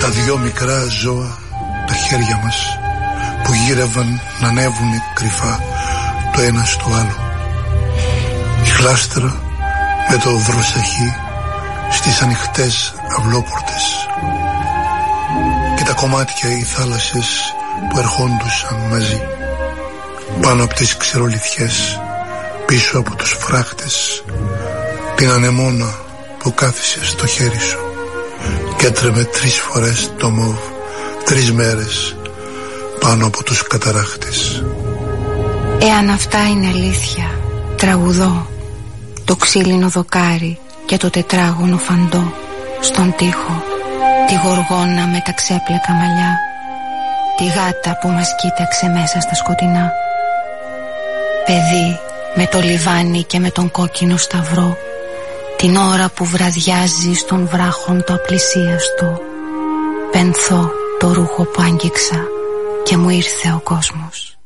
Τα δυο μικρά ζώα, τα χέρια μας, που γύρευαν να ανέβουνε κρυφά το ένα στο άλλο. Η γλάστρα με το δροσαχή στις ανοιχτές αυλόπορτες και τα κομμάτια οι θάλασσες που ερχόντουσαν μαζί πάνω από τις ξερολιθιές, πίσω από τους φράχτες, την ανεμόνα που κάθισε στο χέρι σου και έτρεμε 3 φορές το μοβ 3 μέρες πάνω από τους καταράχτες. Εάν αυτά είναι αλήθεια, τραγουδώ το ξύλινο δοκάρι και το τετράγωνο φαντό στον τοίχο, τη γοργόνα με τα ξέπλεκα μαλλιά, τη γάτα που μας κοίταξε μέσα στα σκοτεινά, παιδί με το λιβάνι και με τον κόκκινο σταυρό, την ώρα που βραδιάζει στον βράχον το απλησίαστο, πενθώ το ρούχο που άγγιξα και μου ήρθε ο κόσμος.